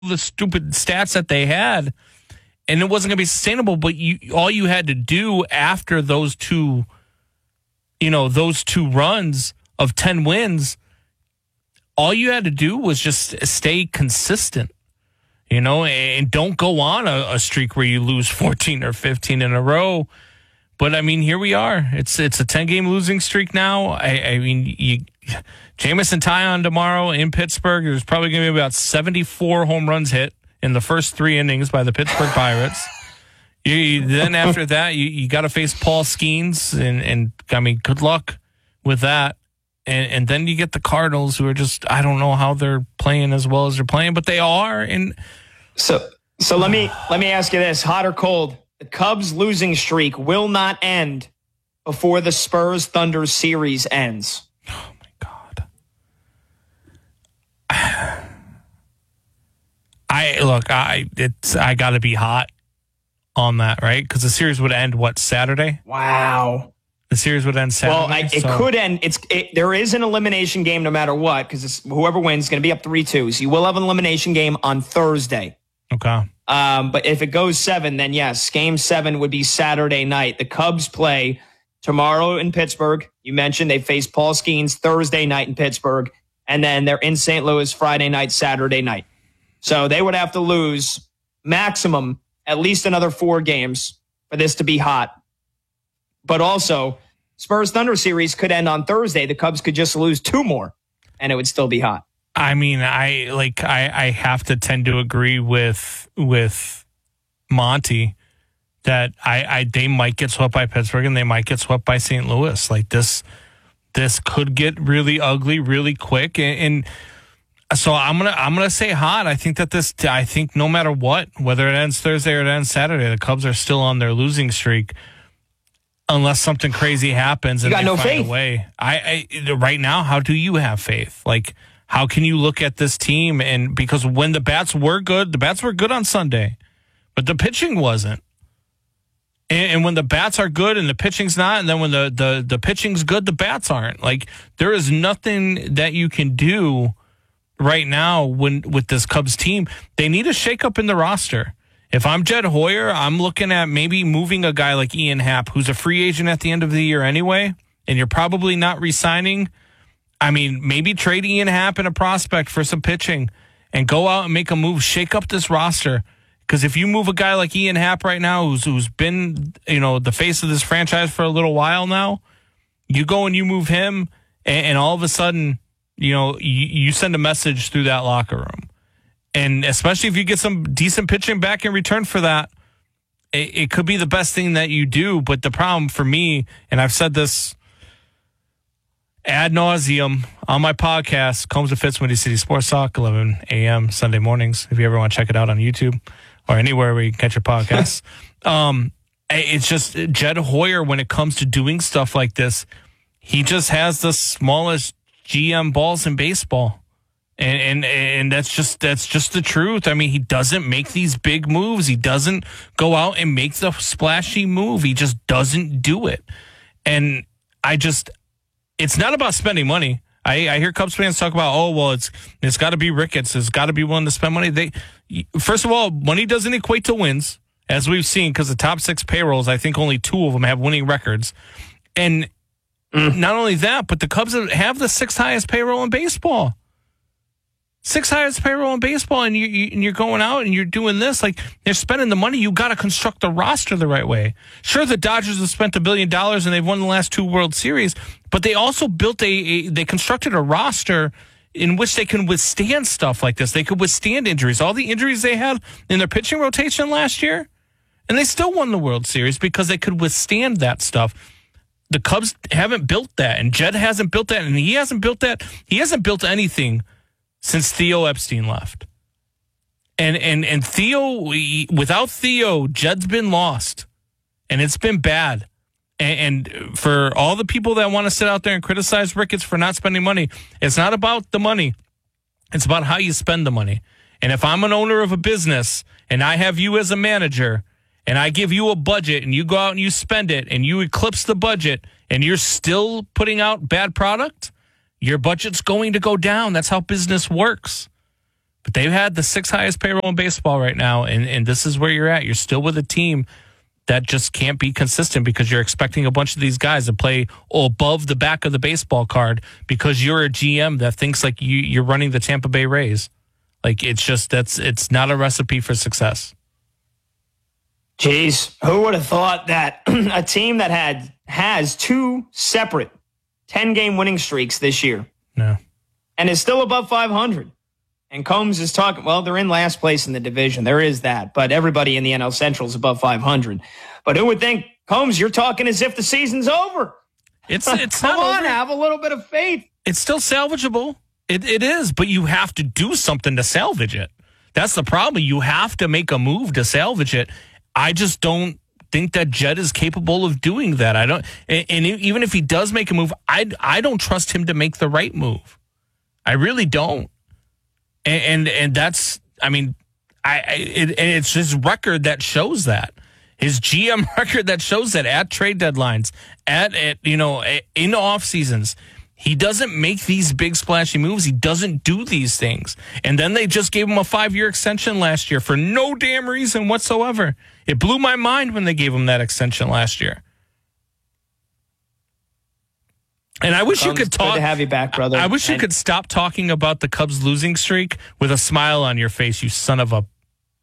the stupid stats that they had, and it wasn't going to be sustainable. But all you had to do after those two runs of 10 wins, all you had to do was just stay consistent, and don't go on a streak where you lose 14 or 15 in a row. But I mean, here we are. It's a 10-game losing streak now. I mean, Jameson Taillon tomorrow in Pittsburgh. There's probably going to be about 74 home runs hit in the first 3 innings by the Pittsburgh Pirates. Then after that, you got to face Paul Skeens, and I mean, good luck with that. And then you get the Cardinals, who are just, I don't know how they're playing as well as they're playing, but they are. And so let me ask you this: hot or cold? The Cubs' losing streak will not end before the Spurs Thunder series ends. Oh my God! I got to be hot on that, right? Because the series would end Saturday? Wow. The series would end Saturday. Well, it could end. There is an elimination game no matter what, because whoever wins is going to be up 3-2. So you will have an elimination game on Thursday. Okay. But if it goes 7, then yes, game 7 would be Saturday night. The Cubs play tomorrow in Pittsburgh. You mentioned they face Paul Skeens Thursday night in Pittsburgh, and then they're in St. Louis Friday night, Saturday night. So they would have to lose maximum at least another 4 games for this to be hot. But also, Spurs Thunder series could end on Thursday. The Cubs could just lose 2 more, and it would still be hot. I mean, I have to tend to agree with Monty that they might get swept by Pittsburgh and they might get swept by St. Louis. Like this could get really ugly really quick, and so I'm gonna say hot. I think no matter what, whether it ends Thursday or it ends Saturday, the Cubs are still on their losing streak. Unless something crazy happens and you got no faith. A way. I right now, how do you have faith? Like, how can you look at this team? And because when the bats were good on Sunday, but the pitching wasn't. And when the bats are good and the pitching's not, and then when the pitching's good, the bats aren't. Like, there is nothing that you can do right now with this Cubs team. They need a shakeup in the roster. If I'm Jed Hoyer, I'm looking at maybe moving a guy like Ian Happ, who's a free agent at the end of the year anyway, and you're probably not re-signing. I mean, maybe trade Ian Happ and a prospect for some pitching and go out and make a move, shake up this roster. Because if you move a guy like Ian Happ right now, who's been, the face of this franchise for a little while now, you go and you move him, and all of a sudden, you send a message through that locker room. And especially if you get some decent pitching back in return for that, it could be the best thing that you do. But the problem for me, and I've said this ad nauseum on my podcast, Combs and Fitz, Windy City Sports Talk, 11 a.m. Sunday mornings. If you ever want to check it out on YouTube or anywhere where you can catch your podcasts. It's just Jed Hoyer, when it comes to doing stuff like this, he just has the smallest GM balls in baseball. And that's just the truth. I mean, he doesn't make these big moves. He doesn't go out and make the splashy move. He just doesn't do it. And it's not about spending money. I hear Cubs fans talk about, it's got to be Ricketts. It's got to be willing to spend money. First of all, money doesn't equate to wins, as we've seen, because the top 6 payrolls, I think only 2 of them have winning records. And not only that, but the Cubs have the 6th highest payroll in baseball. 6th highest payroll in baseball, and you're going out and you're doing this. Like, they're spending the money. You got to construct the roster the right way. Sure, the Dodgers have spent $1 billion and they've won the last 2 World Series, but they also built they constructed a roster in which they can withstand stuff like this. They could withstand injuries. All the injuries they had in their pitching rotation last year, and they still won the World Series because they could withstand that stuff. The Cubs haven't built that, and Jed hasn't built that, and he hasn't built that. He hasn't built anything since Theo Epstein left. And Theo, without Theo, Jed's been lost. And it's been bad. And for all the people that want to sit out there and criticize Ricketts for not spending money, it's not about the money. It's about how you spend the money. And if I'm an owner of a business and I have you as a manager and I give you a budget and you go out and you spend it and you eclipse the budget and you're still putting out bad product, your budget's going to go down. That's how business works. But they've had the 6th highest payroll in baseball right now, and this is where you're at. You're still with a team that just can't be consistent because you're expecting a bunch of these guys to play above the back of the baseball card because you're a GM that thinks like you're running the Tampa Bay Rays. Like, it's not a recipe for success. Jeez, who would have thought that a team that has 2 separate 10-game winning streaks this year and is still above 500. And Combs is talking, well, they're in last place in the division. There is that. But everybody in the NL Central is above 500. But who would think, Combs, you're talking as if the season's over. It's Come not on, over. have a little bit of faith. It's still salvageable. It is, but you have to do something to salvage it. That's the problem. You have to make a move to salvage it. I just don't think that Jed is capable of doing that. I don't, and even if he does make a move, I don't trust him to make the right move. I really don't. And that's, I mean, it's his record that shows that. His GM record that shows that at trade deadlines, in off seasons, he doesn't make these big splashy moves. He doesn't do these things. And then they just gave him a 5-year extension last year for no damn reason whatsoever. It blew my mind when they gave him that extension last year. And I wish you could talk. Good to have you back, brother. I wish you could stop talking about the Cubs losing streak with a smile on your face, you son of a.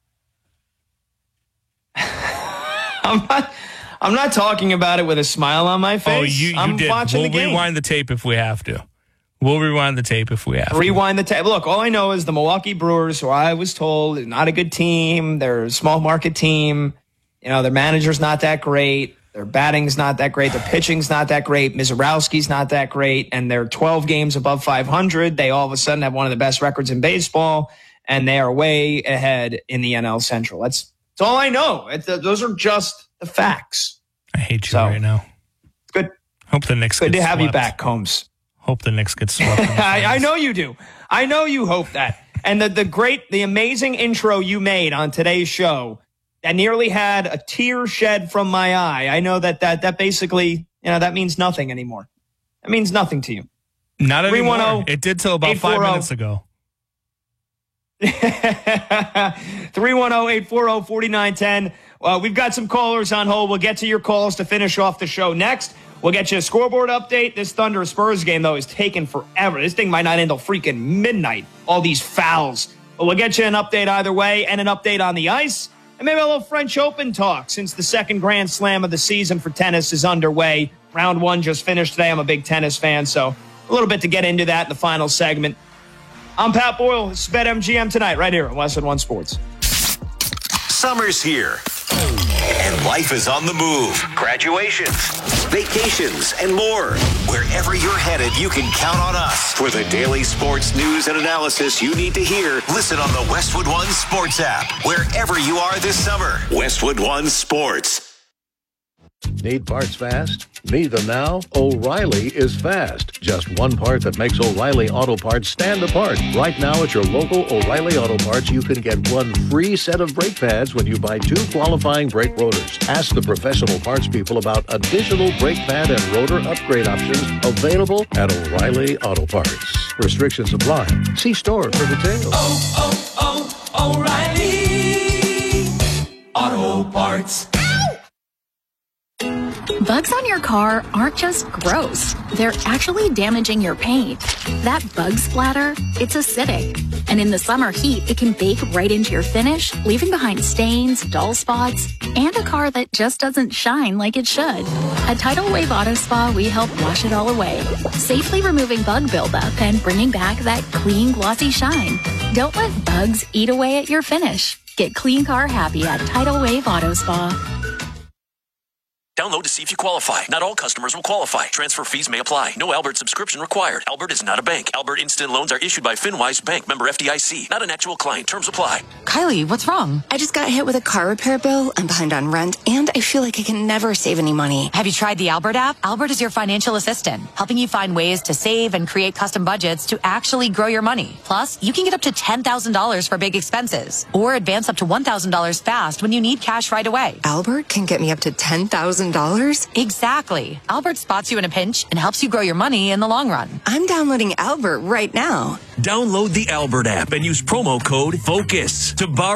I'm not talking about it with a smile on my face. Oh, you I'm did. watching the game. We'll rewind the tape if we have to. Rewind the tape. Look, all I know is the Milwaukee Brewers, who I was told is not a good team. They're a small market team. Their manager's not that great. Their batting's not that great. Their pitching's not that great. Mizorowski's not that great. And they're 12 games above 500. They all of a sudden have one of the best records in baseball, and they are way ahead in the NL Central. That's all I know. Those are just the facts. I hate you right now. Good. Hope the Knicks Good get to have swept. you back, Combs. Hope the Knicks get swept. I know you do. I know you hope that. And the amazing intro you made on today's show that nearly had a tear shed from my eye. I know that basically, that means nothing anymore. That means nothing to you. Not anymore. It did till about 5 minutes ago. 310-840-4910. We've got some callers on hold. We'll get to your calls to finish off the show next. We'll get you a scoreboard update. This Thunder Spurs game, though, is taking forever. This thing might not end till freaking midnight. All these fouls. But we'll get you an update either way and an update on the ice. And maybe a little French Open talk since the second Grand Slam of the season for tennis is underway. Round 1 just finished today. I'm a big tennis fan, so a little bit to get into that in the final segment. I'm Pat Boyle. This is BetMGM tonight right here on Westwood One Sports. Summer's here, and life is on the move. Graduations, vacations, and more. Wherever you're headed, you can count on us. For the daily sports news and analysis you need to hear, listen on the Westwood One Sports app. Wherever you are this summer, Westwood One Sports. Need parts fast? Need them now? O'Reilly is fast. Just one part that makes O'Reilly Auto Parts stand apart. Right now at your local O'Reilly Auto Parts, you can get one free set of brake pads when you buy 2 qualifying brake rotors. Ask the professional parts people about additional brake pad and rotor upgrade options available at O'Reilly Auto Parts. Restrictions apply. See store for details. O'Reilly Auto Parts. Bugs on your car aren't just gross. They're actually damaging your paint. That bug splatter, it's acidic. And in the summer heat, it can bake right into your finish, leaving behind stains, dull spots, and a car that just doesn't shine like it should. At Tidal Wave Auto Spa, we help wash it all away, safely removing bug buildup and bringing back that clean, glossy shine. Don't let bugs eat away at your finish. Get clean car happy at Tidal Wave Auto Spa. Download to see if you qualify. Not all customers will qualify. Transfer fees may apply. No Albert subscription required. Albert is not a bank. Albert Instant Loans are issued by FinWise Bank, member FDIC. Not an actual client. Terms apply. Kylie, what's wrong? I just got hit with a car repair bill. I'm behind on rent, and I feel like I can never save any money. Have you tried the Albert app? Albert is your financial assistant, helping you find ways to save and create custom budgets to actually grow your money. Plus, you can get up to $10,000 for big expenses, or advance up to $1,000 fast when you need cash right away. Albert can get me up to $10,000? Exactly. Albert spots you in a pinch and helps you grow your money in the long run. I'm downloading Albert right now. Download the Albert app and use promo code FOCUS to borrow